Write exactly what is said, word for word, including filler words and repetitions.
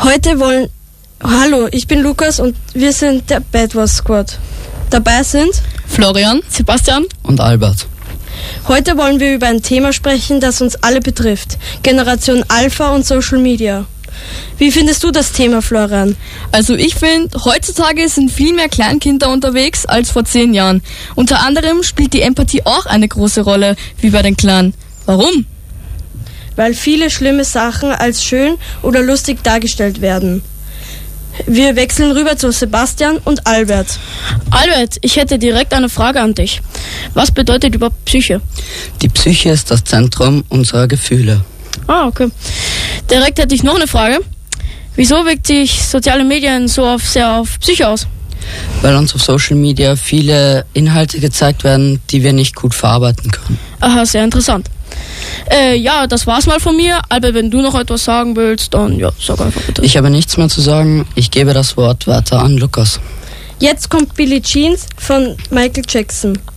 Heute wollen... Hallo, ich bin Lukas und wir sind der Bad Wars Squad. Dabei sind Florian, Sebastian und Albert. Heute wollen wir über ein Thema sprechen, das uns alle betrifft. Generation Alpha und Social Media. Wie findest du das Thema, Florian? Also ich finde, heutzutage sind viel mehr Kleinkinder unterwegs als vor zehn Jahren. Unter anderem spielt die Empathie auch eine große Rolle, wie bei den Kleinen. Warum? Weil viele schlimme Sachen als schön oder lustig dargestellt werden. Wir wechseln rüber zu Sebastian und Albert. Albert, ich hätte direkt eine Frage an dich. Was bedeutet überhaupt Psyche? Die Psyche ist das Zentrum unserer Gefühle. Ah, okay. Direkt hätte ich noch eine Frage. Wieso wirkt sich soziale Medien so auf, sehr auf Psyche aus? Weil uns auf Social Media viele Inhalte gezeigt werden, die wir nicht gut verarbeiten können. Aha, sehr interessant. Äh, ja, das war's mal von mir. Albert, wenn du noch etwas sagen willst, dann ja, sag einfach bitte. Ich habe nichts mehr zu sagen. Ich gebe das Wort weiter an Lukas. Jetzt kommt Billie Jean von Michael Jackson.